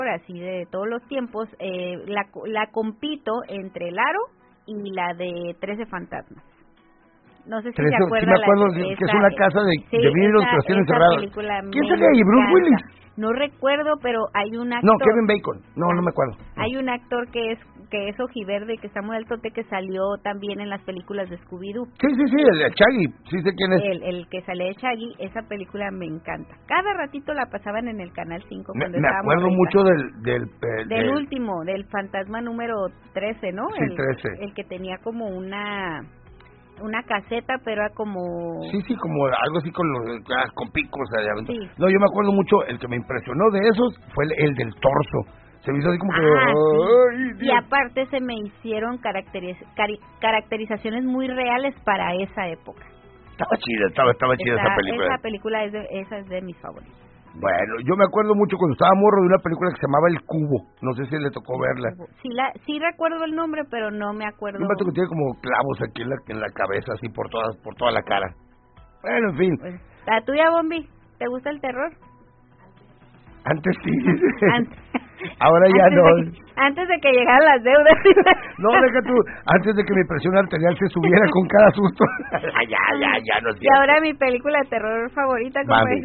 así de todos los tiempos, la compito entre el Aro y la de 13 fantasmas. No sé si se acuerdan. Sí me acuerdo que es una casa de vidrios que los tienen cerrados. ¿Quién sale ahí? ¿Bruce Willis? No recuerdo, pero hay un actor. No, Kevin Bacon. No me acuerdo. Hay un actor que es ojiverde, que está muy altote, que salió también en las películas de Scooby-Doo. Sí, el de Shaggy. Sí sé quién es. El que sale de Shaggy, esa película me encanta. Cada ratito la pasaban en el Canal 5 cuando me acuerdo mucho del último, del fantasma número 13, ¿no? Sí, 13. El que tenía como una caseta, pero era como... Sí, como algo así con picos. Sí. No, yo me acuerdo mucho, el que me impresionó de esos fue el del torso. Se me hizo así como que... Sí. Y aparte se me hicieron caracterizaciones muy reales para esa época. Estaba chida esa película. Esa película esa es de mis favoritos. Bueno, yo me acuerdo mucho cuando estaba morro de una película que se llamaba El Cubo. No sé si le tocó verla. Sí recuerdo el nombre, pero no me acuerdo. Un vato que tiene como clavos aquí en la cabeza, así por toda la cara. Bueno, en fin. Pues, ¿la tuya, Bombi? ¿Te gusta el terror? Antes sí. Ahora ya no. Antes de que llegaran las deudas. No, deja tú. Antes de que mi presión arterial se subiera con cada susto. Ya no sé. Y ahora mi película de terror favorita, como es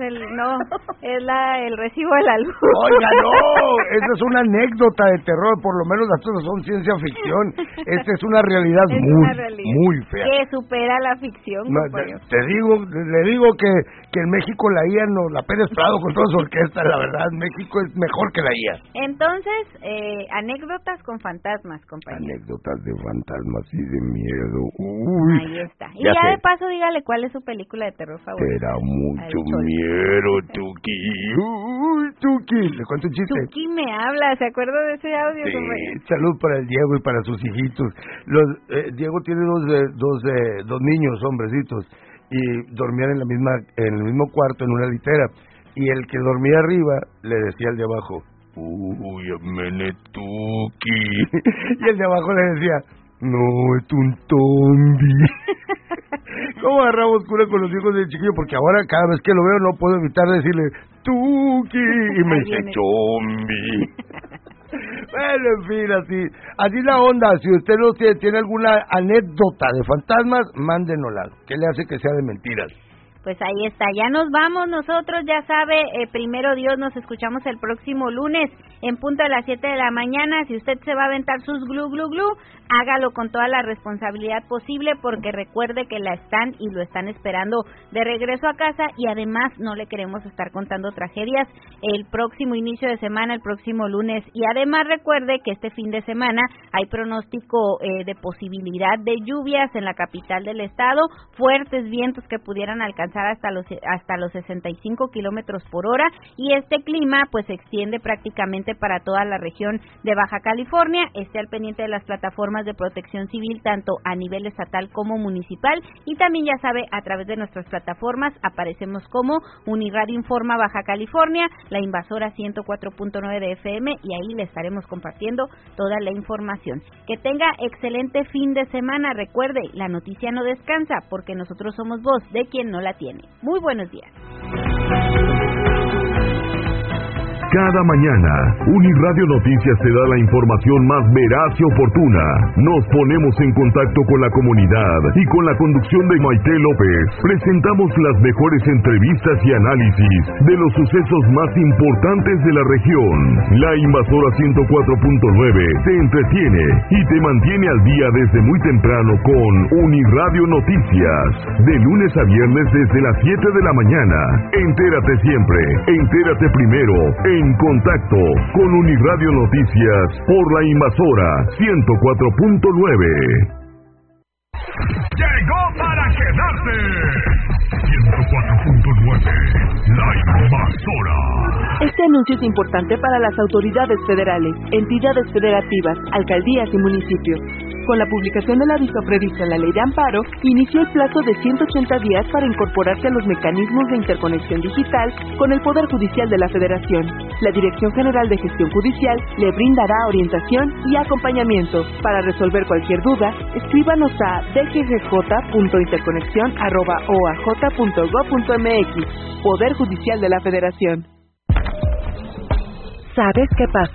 el recibo de la luz. Oiga, no. Esa es una anécdota de terror. Por lo menos las otras son ciencia ficción. Esta es una realidad muy fea. Que supera la ficción. No, le digo que en México la IA no, la Pérez Prado con toda su orquesta, la verdad, México es mejor que la IA. Entonces, anécdotas con fantasmas, compañero. Anécdotas de fantasmas y de miedo. Uy. Ahí está. Y ya de paso, dígale cuál es su película de terror favorita. Te da mucho miedo, Tuki. Uy, Tuki. ¿Le cuento un chiste? Tuki me habla, ¿se acuerda de ese audio? Sí, salud para el Diego y para sus hijitos. Diego tiene dos niños, hombrecitos, y dormían en el mismo cuarto, en una litera. Y el que dormía arriba le decía al de abajo, uy, amene Tuki. Y el de abajo le decía, no, es un tombi. ¿Cómo agarramos cura con los hijos del chiquillo? Porque ahora cada vez que lo veo no puedo evitar decirle, Tuki. Y me dice, chombi. Bueno, en fin, así la onda. Si usted no tiene alguna anécdota de fantasmas, mándenosla. ¿Qué le hace que sea de mentiras? Pues ahí está, ya nos vamos nosotros, ya sabe, primero Dios, nos escuchamos el próximo lunes en punto de las 7 de la mañana. Si usted se va a aventar sus glu, hágalo con toda la responsabilidad posible, porque recuerde que la están y lo están esperando de regreso a casa, y además no le queremos estar contando tragedias el próximo inicio de semana, el próximo lunes. Y además recuerde que este fin de semana hay pronóstico de posibilidad de lluvias en la capital del estado, fuertes vientos que pudieran alcanzar hasta los 65 kilómetros por hora, y este clima pues se extiende prácticamente para toda la región de Baja California. Esté al pendiente de las plataformas de protección civil, tanto a nivel estatal como municipal, y también ya sabe, a través de nuestras plataformas aparecemos como Uniradio Informa Baja California, La Invasora 104.9 de FM, y ahí le estaremos compartiendo toda la información. Que tenga excelente fin de semana. Recuerde, la noticia no descansa, porque nosotros somos voz de quien no la tiene. Muy buenos días. Cada mañana, Uniradio Noticias te da la información más veraz y oportuna. Nos ponemos en contacto con la comunidad y con la conducción de Maite López presentamos las mejores entrevistas y análisis de los sucesos más importantes de la región. La Invasora 104.9 te entretiene y te mantiene al día desde muy temprano con Uniradio Noticias. De lunes a viernes desde las 7 de la mañana. Entérate siempre, entérate primero, en contacto con Uniradio Noticias por La Invasora 104.9. Llegó para quedarse. 104.9, La Invasora. Este anuncio es importante para las autoridades federales, entidades federativas, alcaldías y municipios. Con la publicación del aviso previsto en la Ley de Amparo, inició el plazo de 180 días para incorporarse a los mecanismos de interconexión digital con el Poder Judicial de la Federación. La Dirección General de Gestión Judicial le brindará orientación y acompañamiento. Para resolver cualquier duda, escríbanos a dggj.interconexion@oaj.gov.mx. Poder Judicial de la Federación. ¿Sabes qué pasa